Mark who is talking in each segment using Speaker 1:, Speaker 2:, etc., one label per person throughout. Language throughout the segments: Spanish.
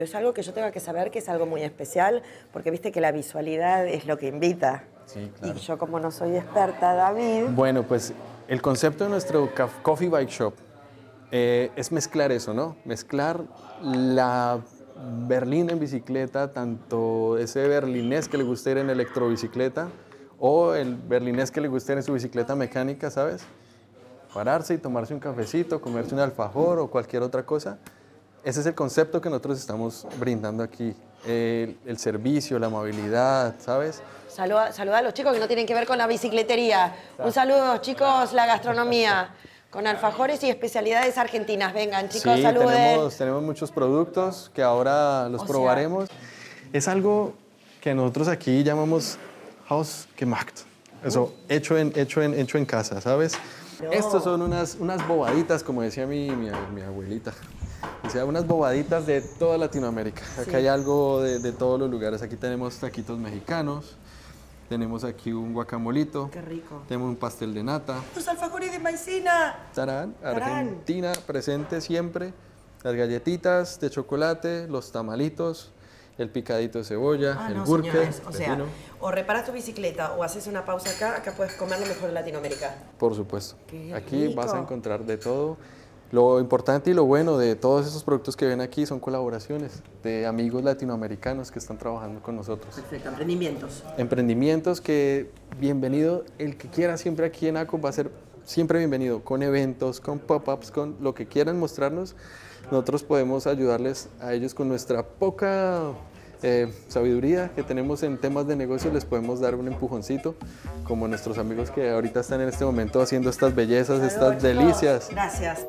Speaker 1: Es algo que yo tengo que saber que es algo muy especial, porque viste que la visualidad es lo que invita.
Speaker 2: Sí, claro.
Speaker 1: Y yo como no soy experta, David...
Speaker 2: Bueno, pues el concepto de nuestro Coffee Bike Shop es mezclar eso, ¿no? Mezclar la berlina en bicicleta, tanto ese berlinés que le gusta ir en electrobicicleta o el berlinés que le gusta ir en su bicicleta mecánica, ¿sabes? Pararse y tomarse un cafecito, comerse un alfajor o cualquier otra cosa. Ese es el concepto que nosotros estamos brindando aquí. El servicio, la amabilidad, ¿sabes?
Speaker 1: Saluda a los chicos que no tienen que ver con la bicicletería. Un saludo, chicos, la gastronomía. Con alfajores y especialidades argentinas. Vengan, chicos,
Speaker 2: Sí,
Speaker 1: saluden.
Speaker 2: tenemos muchos productos que ahora los probaremos. Es algo que nosotros aquí llamamos hausgemacht. Eso, hecho en casa, ¿sabes?
Speaker 1: No.
Speaker 2: Estos son unas bobaditas, como decía mi abuelita. O sea, unas bobaditas de toda Latinoamérica. Acá hay algo de todos los lugares. Aquí tenemos taquitos mexicanos, tenemos aquí un guacamolito.
Speaker 1: Qué rico.
Speaker 2: Tenemos un pastel de nata.
Speaker 1: ¡Los alfajores de maicena!
Speaker 2: Tarán,
Speaker 1: Tarán.
Speaker 2: Argentina presente siempre. Las galletitas de chocolate, los tamalitos, el picadito de cebolla, el gurke,
Speaker 1: señores, o sea,
Speaker 2: pepino.
Speaker 1: o reparas tu bicicleta o haces una pausa acá puedes comer lo mejor de Latinoamérica.
Speaker 2: Por supuesto.
Speaker 1: Qué
Speaker 2: Aquí
Speaker 1: rico.
Speaker 2: vas a encontrar de todo. Lo importante y lo bueno de todos esos productos que ven aquí son colaboraciones de amigos latinoamericanos que están trabajando con nosotros.
Speaker 1: Perfecto, emprendimientos.
Speaker 2: Emprendimientos que, bienvenido, el que quiera siempre aquí en ACO va a ser siempre bienvenido, con eventos, con pop-ups, con lo que quieran mostrarnos. Nosotros podemos ayudarles a ellos con nuestra poca sabiduría que tenemos en temas de negocio, les podemos dar un empujoncito, como nuestros amigos que ahorita están en este momento haciendo estas bellezas,
Speaker 1: Salud,
Speaker 2: estas
Speaker 1: chicos.
Speaker 2: delicias.
Speaker 1: Gracias.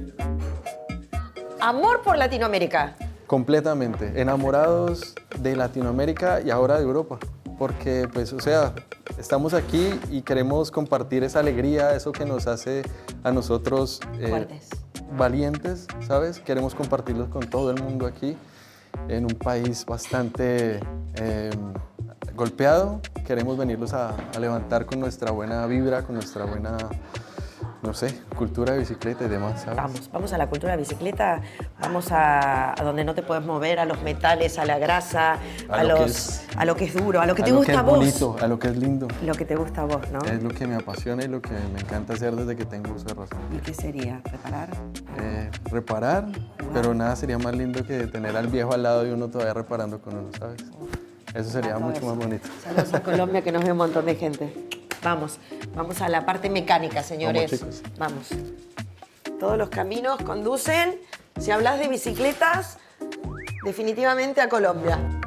Speaker 1: Amor por Latinoamérica.
Speaker 2: Completamente, enamorados de Latinoamérica y ahora de Europa, porque pues, o sea, estamos aquí y queremos compartir esa alegría, eso que nos hace a nosotros
Speaker 1: Fuertes.
Speaker 2: valientes, ¿sabes? Queremos compartirlos con todo el mundo aquí, en un país bastante golpeado. Queremos venirlos a levantar con nuestra buena vibra, con nuestra buena, no sé, cultura de bicicleta y demás, ¿sabes?
Speaker 1: Vamos a la cultura de bicicleta, vamos a donde no te puedes mover, a los metales, a la grasa, a lo que es duro, a lo que te gusta a vos.
Speaker 2: A lo que es bonito, a lo que es lindo.
Speaker 1: Lo que te gusta a vos, ¿no?
Speaker 2: Es lo que me apasiona y lo que me encanta hacer desde que tengo uso de razón.
Speaker 1: ¿Y qué sería? ¿Reparar?
Speaker 2: Reparar, pero nada sería más lindo que tener al viejo al lado y uno todavía reparando con uno, ¿sabes? Eso sería mucho más bonito.
Speaker 1: Saludos a Colombia, que nos ve un montón de gente. Vamos a la parte mecánica, señores.
Speaker 2: Vamos, chicos.
Speaker 1: Vamos. Todos los caminos conducen, si hablas de bicicletas, definitivamente a Colombia.